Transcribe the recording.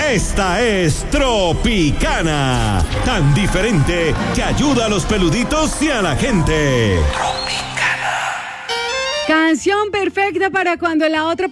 Esta es Tropicana, tan diferente que ayuda a los peluditos y a la gente. Canción perfecta para cuando la otra